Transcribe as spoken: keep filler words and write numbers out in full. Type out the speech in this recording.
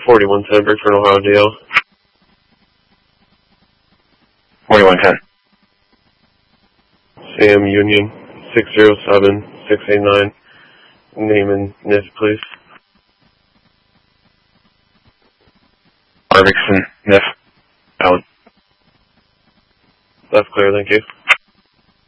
forty-one ten, Bridgeford, Ohio, D L. forty-one ten. Sam Union, six zero seven six eight nine. Name and N I F, please. Arvickson, N I F. Out. That's clear, thank you.